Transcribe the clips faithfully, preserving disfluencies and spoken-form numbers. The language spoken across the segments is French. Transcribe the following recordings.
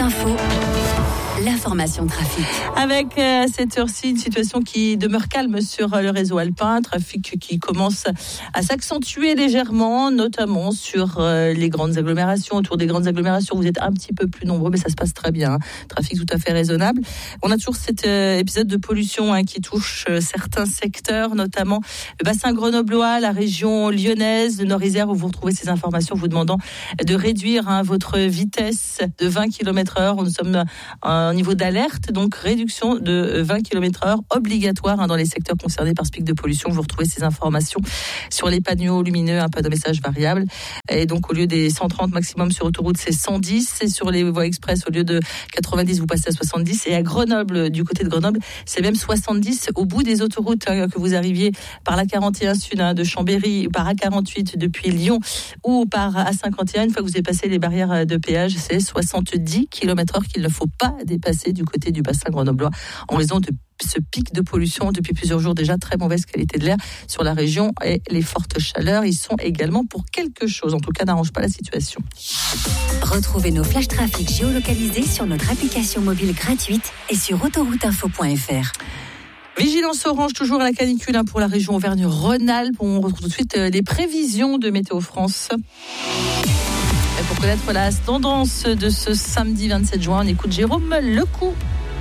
Info, l'information trafic. Avec euh, cette heure-ci, une situation qui demeure calme sur euh, le réseau alpin, trafic qui commence à s'accentuer légèrement, notamment sur euh, les grandes agglomérations. Autour des grandes agglomérations, vous êtes un petit peu plus nombreux, mais ça se passe très bien. Hein. Trafic tout à fait raisonnable. On a toujours cet euh, épisode de pollution hein, qui touche euh, certains secteurs, notamment le bassin grenoblois, la région lyonnaise, le Nord-Isère, où vous retrouvez ces informations vous demandant de réduire hein, votre vitesse de vingt kilomètres heure. Nous sommes en niveau d'alerte, donc réduction de vingt kilomètres heure obligatoire hein, dans les secteurs concernés par ce pic de pollution. Vous retrouvez ces informations sur les panneaux lumineux, un peu de message variable. Et donc au lieu des cent trente maximum sur autoroute, c'est cent dix. Et sur les voies express, au lieu de quatre-vingt-dix, vous passez à soixante-dix. Et à Grenoble, du côté de Grenoble, c'est même soixante-dix au bout des autoroutes, hein, que vous arriviez par la quarante et un sud hein, de Chambéry, par A quarante-huit depuis Lyon ou par A cinquante et un. Une fois que vous avez passé les barrières de péage, c'est soixante-dix kilomètres heure qu'il ne faut pas dépasser du côté du bassin grenoblois en raison de ce pic de pollution depuis plusieurs jours déjà, très mauvaise qualité de l'air sur la région et les fortes chaleurs, ils sont également pour quelque chose, en tout cas n'arrange pas la situation. Retrouvez nos flashs trafic géolocalisés sur notre application mobile gratuite et sur autoroute info point f r. Vigilance orange toujours à la canicule hein, pour la région Auvergne-Rhône-Alpes. On retrouve tout de suite euh, les prévisions de Météo France. Et pour connaître la tendance de ce samedi vingt-sept juin, on écoute Jérôme Lecou.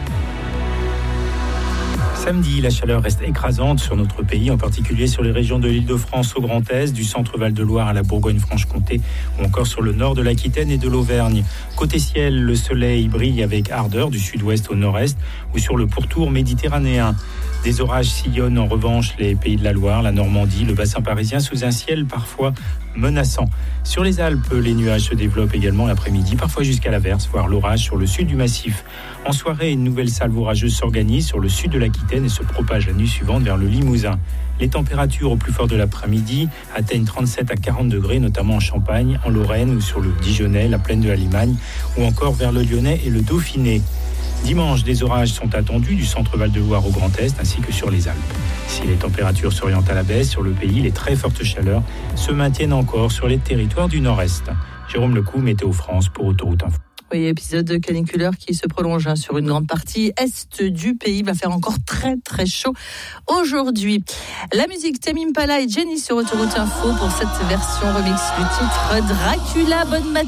Samedi, la chaleur reste écrasante sur notre pays, en particulier sur les régions de l'Île-de-France au Grand Est, du centre Val-de-Loire à la Bourgogne-Franche-Comté, ou encore sur le nord de l'Aquitaine et de l'Auvergne. Côté ciel, le soleil brille avec ardeur du sud-ouest au nord-est, ou sur le pourtour méditerranéen. Des orages sillonnent en revanche les pays de la Loire, la Normandie, le bassin parisien, sous un ciel parfois menaçant. Sur les Alpes, les nuages se développent également l'après-midi, parfois jusqu'à l'averse, voire l'orage sur le sud du massif. En soirée, une nouvelle salve orageuse s'organise sur le sud de l'Aquitaine et se propage la nuit suivante vers le Limousin. Les températures au plus fort de l'après-midi atteignent trente-sept à quarante degrés, notamment en Champagne, en Lorraine ou sur le Dijonais, la plaine de la Limagne, ou encore vers le Lyonnais et le Dauphiné. Dimanche, des orages sont attendus du centre Val-de-Loire au Grand Est ainsi que sur les Alpes. Si les températures s'orientent à la baisse sur le pays, les très fortes chaleurs se maintiennent encore sur les territoires du Nord-Est. Jérôme Lecou, Météo France pour Autoroute Info. Oui, épisode caniculaire qui se prolonge hein, sur une grande partie est du pays. Il va faire encore très très chaud aujourd'hui. La musique, Tame Impala et Jenny sur Autoroute Info pour cette version remix du titre Dracula. Bonne matinée.